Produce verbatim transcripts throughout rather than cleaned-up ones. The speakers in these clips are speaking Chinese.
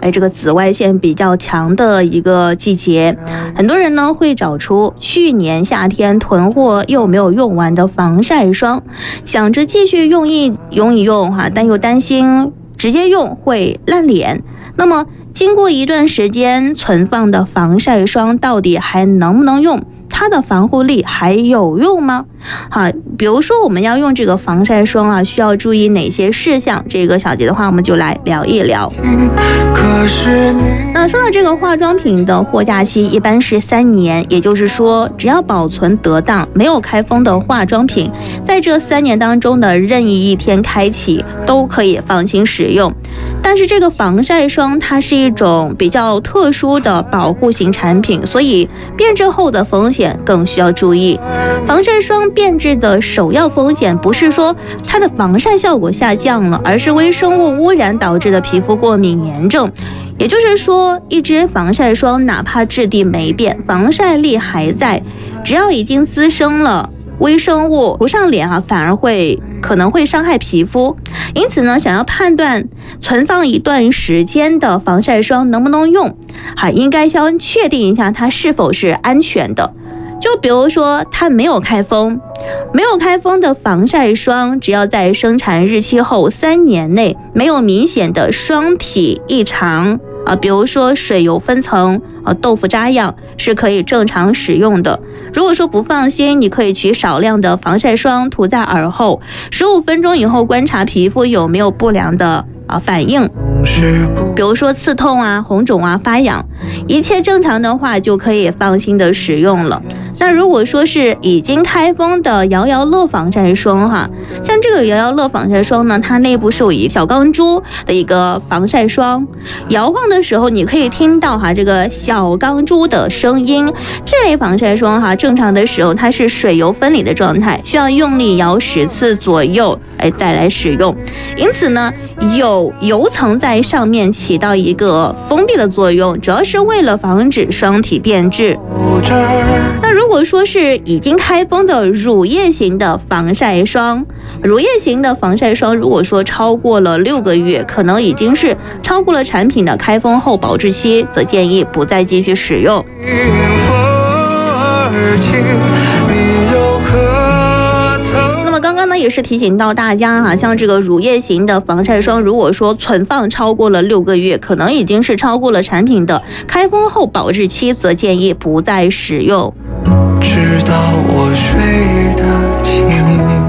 哎，这个紫外线比较强的一个季节，很多人呢会找出去年夏天囤货又没有用完的防晒霜，想着继续用一用一用哈，但又担心直接用会烂脸。那么经过一段时间存放的防晒霜到底还能不能用？它的防护力还有用吗？好，比如说我们要用这个防晒霜啊，需要注意哪些事项？这个小节的话，我们就来聊一聊。那说到这个化妆品的货架期一般是三年，也就是说，只要保存得当，没有开封的化妆品，在这三年当中的任意一天开启都可以放心使用。但是这个防晒霜它是一种比较特殊的保护型产品，所以变质后的风险更需要注意。防晒霜变质的首要风险不是说它的防晒效果下降了，而是微生物污染导致的皮肤过敏严重。也就是说，一支防晒霜哪怕质地没变，防晒力还在，只要已经滋生了微生物涂上脸啊，反而会可能会伤害皮肤。因此呢，想要判断存放一段时间的防晒霜能不能用，还应该先确定一下它是否是安全的。就比如说它没有开封，没有开封的防晒霜，只要在生产日期后三年内没有明显的霜体异常啊，比如说水油分层啊、豆腐渣样，是可以正常使用的。如果说不放心，你可以取少量的防晒霜涂在耳后，十五分钟以后观察皮肤有没有不良的啊反应，比如说刺痛啊、红肿啊、发痒，一切正常的话就可以放心的使用了。那如果说是已经开封的摇摇乐防晒霜哈，像这个摇摇乐防晒霜呢，它内部是有一小钢珠的一个防晒霜，摇晃的时候你可以听到哈这个小钢珠的声音。这类防晒霜哈，正常的使用它是水油分离的状态，需要用力摇十次左右，哎再来使用。因此呢，有油层在上面起到一个封闭的作用，主要是为了防止霜体变质。那如果说是已经开封的乳液型的防晒霜，乳液型的防晒霜如果说超过了六个月，可能已经是超过了产品的开封后保质期，则建议不再继续使用。刚刚呢也是提醒到大家哈，像这个乳液型的防晒霜，如果说存放超过了六个月，可能已经是超过了产品的开封后保质期，则建议不再使用。直到我睡得轻。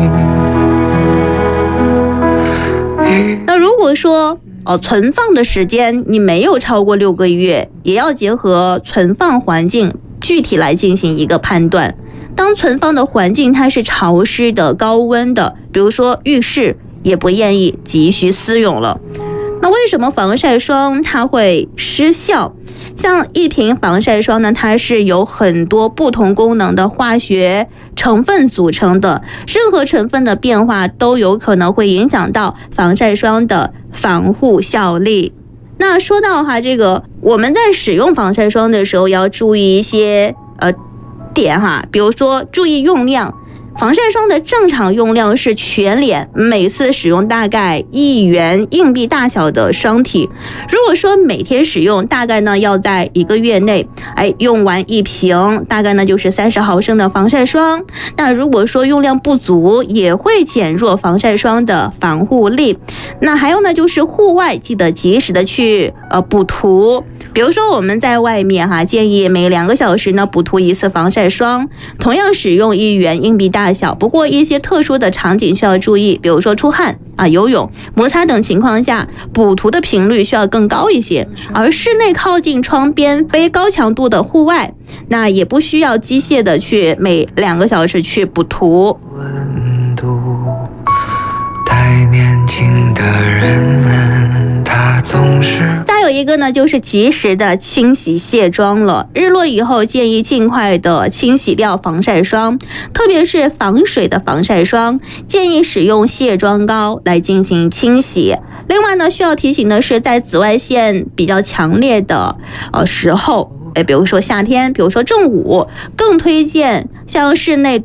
那如果说呃存放的时间你没有超过六个月，也要结合存放环境具体来进行一个判断。当存放的环境它是潮湿的、高温的，比如说浴室，也不建议急需私用了。那为什么防晒霜它会失效？像一瓶防晒霜呢，它是由很多不同功能的化学成分组成的，任何成分的变化都有可能会影响到防晒霜的防护效力。那说到哈，这个我们在使用防晒霜的时候要注意一些呃点哈，比如说注意用量。防晒霜的正常用量是全脸每次使用大概一元硬币大小的霜体。如果说每天使用，大概呢要在一个月内，哎，用完一瓶，大概呢就是三十毫升的防晒霜。那如果说用量不足，也会减弱防晒霜的防护力。那还有呢，就是户外记得及时的去呃补涂。比如说我们在外面哈，建议每两个小时呢补涂一次防晒霜，同样使用一元硬币大小。不过一些特殊的场景需要注意，比如说出汗啊、游泳、摩擦等情况下，补涂的频率需要更高一些。而室内靠近窗边非高强度的户外，那也不需要机械的去每两个小时去补涂。温度太年轻的人们，他总是。再有一个呢，就是及时的清洗卸妆了。日落以后，建议尽快的清洗掉防晒霜，特别是防水的防晒霜，建议使用卸妆膏来进行清洗。另外呢，需要提醒的是，在紫外线比较强烈的呃时候，哎，比如说夏天，比如说正午，更推荐像室内